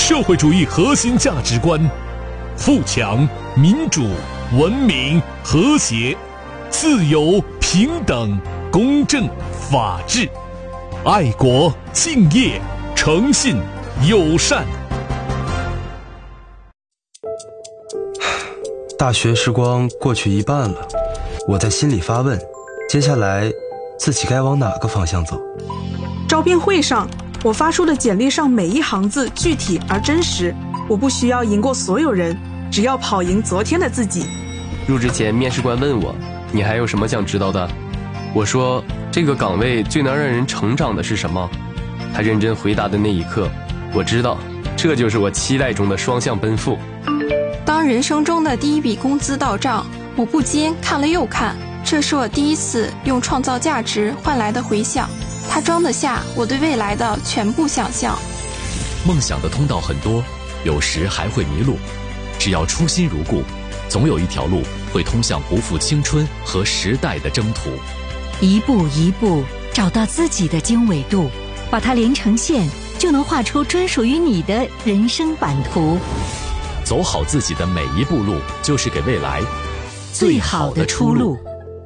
社会主义核心价值观：富强、民主、文明、和谐、自由、平等、公正、法治、爱国、敬业、诚信、友善。 大学时光过去一半了，我在心里发问，接下来自己该往哪个方向走？ 招聘会上，我发出的简历上每一行字具体而真实，我不需要赢过所有人，只要跑赢昨天的自己。 入职前，面试官问我，你还有什么想知道的？我说，这个岗位最能让人成长的是什么？他认真回答的那一刻，我知道，这就是我期待中的双向奔赴。 当人生中的第一笔工资到账，我不禁看了又看，这是我第一次用创造价值换来的回响，它装得下我对未来的全部想象。 梦想的通道很多，有时还会迷路，只要初心如故，总有一条路会通向不负青春和时代的征途。 一步一步找到自己的经纬度，把它连成线，就能画出专属于你的人生版图。 走好自己的每一步路，就是给未来最好的出路。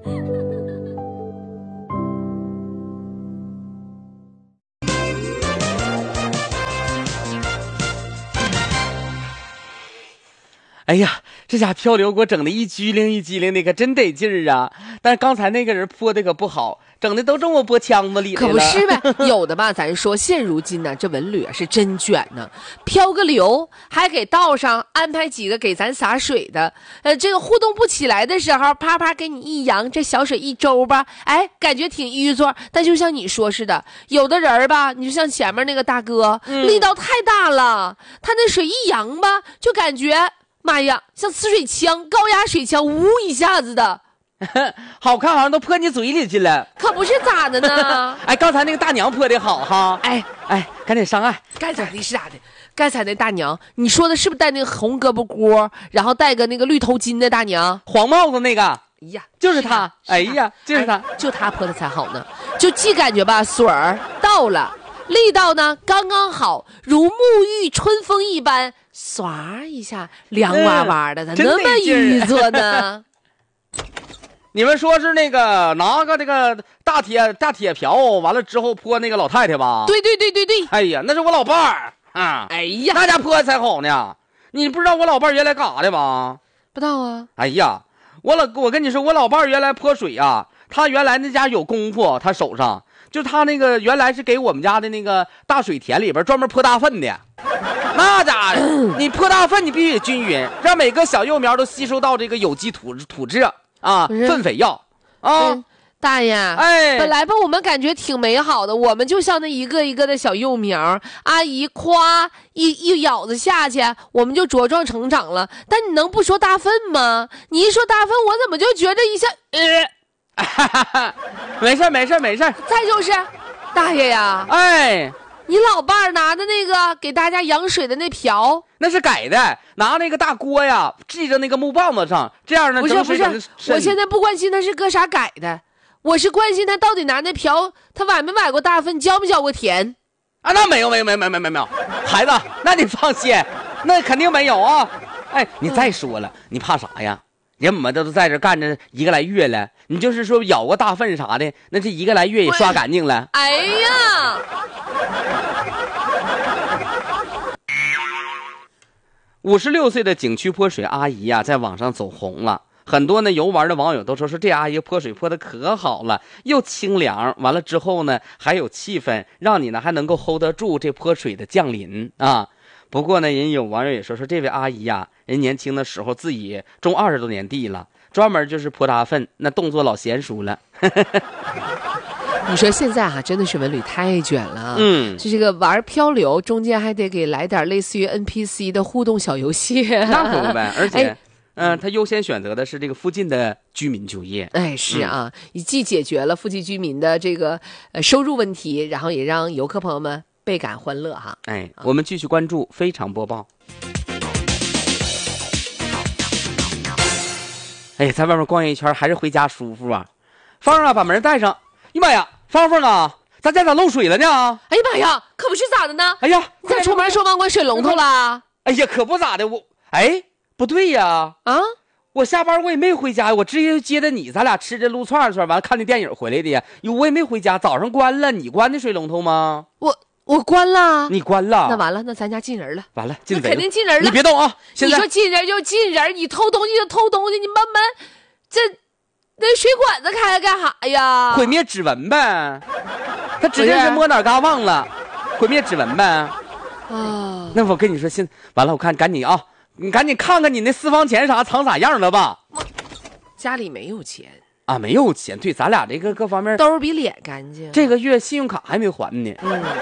哎呀，这家漂流给我整的一激灵一激灵的，可真得劲儿啊！但是刚才那个人泼的可不好，整的都中我脖腔子里来了。 可不是呗，有的吧，咱说现如今呢，这文旅是真卷呢，漂个流还给道上安排几个给咱洒水的，这个互动不起来的时候，啪啪给你一扬，这小水一周吧，哎，感觉挺淤作。但就像你说似的，有的人吧，你就像前面那个大哥，力道太大了，他那水一扬吧，就感觉。妈呀，像呲水枪，高压水枪，呜一下子的， 好看，好像都泼你嘴里去了。 可不是咋的呢？ 哎，刚才那个大娘泼的好哈。哎，赶紧上岸。 该咋的是咋的。刚才那大娘，你说的是不是戴那个红胳膊锅，然后戴个那个绿头巾的大娘， 黄帽子那个？ 哎呀， 就是她。哎呀，就是她， 就她泼的才好呢。就既感觉吧，水儿到了，力道呢刚刚好，如沐浴春风一般。唰一下，凉哇哇的，咋那么淤作呢？ 你们说是那个拿个这个大铁瓢，完了之后泼那个老太太吧？ 对。 哎呀，那是我老伴儿啊！ 哎呀， 那家泼才好呢。你不知道我老伴儿原来干啥的吧？ 不知道啊。 哎呀，我跟你说，我老伴儿原来泼水啊，他原来那家有功夫，他手上就他那个原来是给我们家的那个大水田里边专门泼大粪的。那家伙，你泼大粪你必须得均匀，让每个小幼苗都吸收到这个有机土质啊，粪肥药啊。 大爷， 哎， 本来吧我们感觉挺美好的，我们就像那一个一个的小幼苗，阿姨夸一咬子下去，我们就茁壮成长了。但你能不说大粪吗？你一说大粪，我怎么就觉着一下没事。 再就是，大爷呀， 哎。 你老伴儿拿的那个给大家扬水的那瓢， 那是改的，拿那个大锅呀，系着那个木棒子上，这样呢。 不是，我现在不关心他是搁啥改的，我是关心他到底拿那瓢，他崴没崴过大粪，浇没浇过田啊？那没有，孩子，那你放心，那肯定没有啊。哎，你再说了，你怕啥呀？人们都在这干着1个来月了，你就是说舀过大粪啥的，那这1个来月也刷干净了。 哎呀 ！56岁的景区泼水阿姨呀，在网上走红了，很多呢游玩的网友都说这阿姨泼水泼的可好了，又清凉，完了之后呢还有气氛，让你呢还能够 hold 得住这泼水的降临啊。不过呢，人有网友也说这位阿姨呀，人年轻的时候自己种20多年地了，专门就是泼大粪，那动作老娴熟了。 你说现在真的是文旅太卷了，就这个玩漂流中间还得给来点类似于 NPC 的互动小游戏， 那可不呗。而且，他优先选择的是这个附近的居民就业。 哎，是啊，既解决了附近居民的这个收入问题，然后也让游客朋友们倍感欢乐哈。 哎，我们继续关注非常播报。哎，在外面逛一圈还是回家舒服啊。芳啊，把门带上。哎呀妈呀，芳啊，咱家咋漏水了呢？ 哎呀妈妈呀，可不是咋的呢？ 哎呀， 你咋出门时候忘关水龙头了？ 哎呀，可不咋的，不对呀，我下班我也没回家，我直接就接的你，咱俩吃着撸串完了看的电影回来的呀。我也没回家，早上关了，你关的水龙头吗？ 我关了， 你关了， 那完了，那咱家进人了， 完了，进那肯定进人了。 你别动啊！ 你说进人就进人，你偷东西就偷东西，你把门那水管子开了干啥呀？ 毁灭指纹呗，他指定是摸哪嘎忘了，毁灭指纹呗。啊，那我跟你说，完了，我看赶紧啊，你赶紧看看你那私房钱啥藏咋样了吧？ 家里没有钱。 啊，没有钱，对，咱俩这个各方面兜比脸干净。 这个月信用卡还没还呢。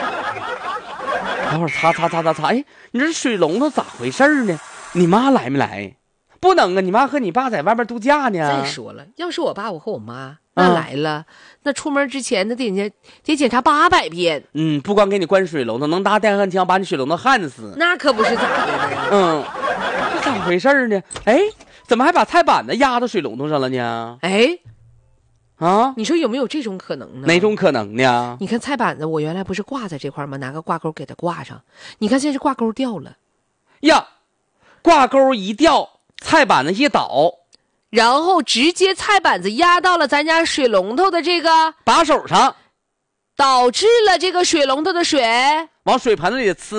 等会儿擦。哎，你这水龙头咋回事呢？你妈来没来？不能啊，你妈和你爸在外面度假呢。 再说了，要是我爸我和我妈那来了，那出门之前那得检查800遍。 不光给你关水龙头，能拿电焊枪把你水龙头焊死。 那可不是咋的呢。 这咋回事呢？哎，怎么还把菜板子压到水龙头上了呢？你说有没有这种可能呢？ 哪种可能呢？ 你看菜板子，我原来不是挂在这块吗？拿个挂钩给它挂上。你看现在是挂钩掉了， 呀，挂钩一掉，菜板子一倒， 然后直接菜板子压到了咱家水龙头的这个把手上， 导致了这个水龙头的水往水盆子里呲。